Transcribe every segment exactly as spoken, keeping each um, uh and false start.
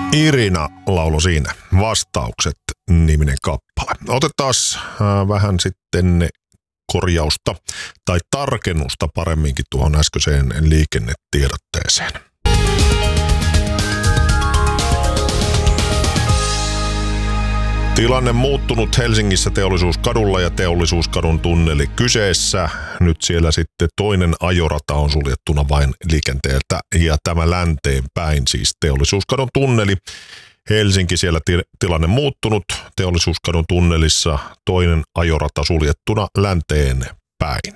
Irina laulu siinä. Vastaukset -niminen kappale. Otetaan äh, vähän sitten korjausta tai tarkennusta paremminkin tuohon äskeiseen liikennetiedotteeseen. Tilanne muuttunut Helsingissä Teollisuuskadulla ja Teollisuuskadun tunneli kyseessä. Nyt siellä sitten toinen ajorata on suljettuna vain liikenteeltä ja tämä länteen päin, siis Teollisuuskadun tunneli. Helsinki siellä ti- tilanne muuttunut. Teollisuuskadun tunnelissa toinen ajorata suljettuna länteen päin.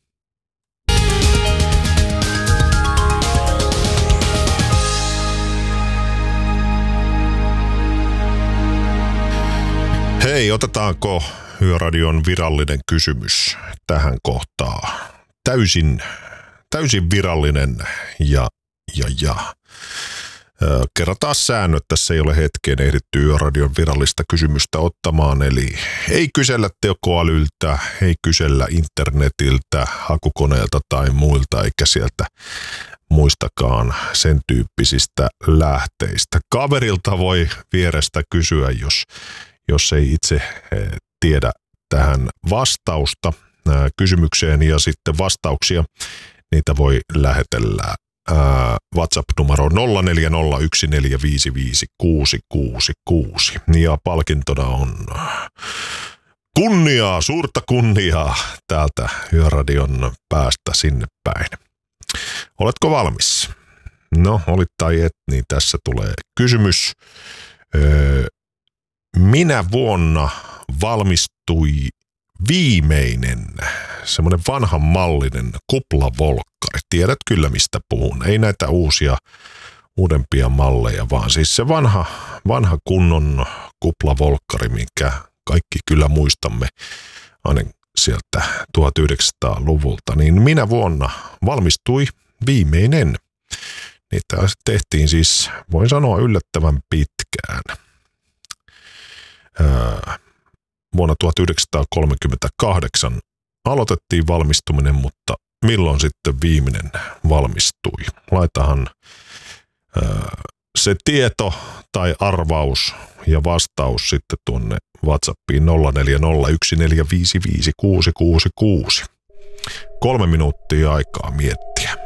Hei, otetaanko Yöradion virallinen kysymys tähän kohtaan? Täysin, täysin virallinen ja, ja, ja. Kerrataan säännöt, tässä ei ole hetkeen ehditty Yöradion virallista kysymystä ottamaan, eli ei kysellä tekoälyltä, ei kysellä internetiltä, hakukoneelta tai muilta, eikä sieltä muistakaan sen tyyppisistä lähteistä. Kaverilta voi vierestä kysyä, jos, jos ei itse tiedä tähän vastausta kysymykseen, ja sitten vastauksia, niitä voi lähetellä WhatsApp-numero nolla neljä nolla yksi neljä viisi viisi kuusi kuusi kuusi. Ja palkintona on kunniaa, suurta kunniaa täältä Yöradion päästä sinne päin. Oletko valmis? No, olit tai et, niin tässä tulee kysymys. Öö, minä vuonna valmistui viimeinen semmoinen vanhan mallinen kuplavolkkari? Tiedät kyllä, mistä puhun. Ei näitä uusia, uudempia malleja, vaan siis se vanha, vanha kunnon kuplavolkkari, minkä kaikki kyllä muistamme aina sieltä tuhatyhdeksänsataaluvulta. Niin minä vuonna valmistui viimeinen. Niitä tehtiin siis, voin sanoa, yllättävän pitkään. Öö, vuonna tuhatyhdeksänsataakolmekymmentäkahdeksan aloitettiin valmistuminen, mutta milloin sitten viimeinen valmistui? Laitahan öö, se tieto tai arvaus ja vastaus sitten tuonne WhatsAppiin nolla neljä nolla yksi neljä viisi viisi kuusi kuusi kuusi. Kolme minuuttia aikaa miettiä.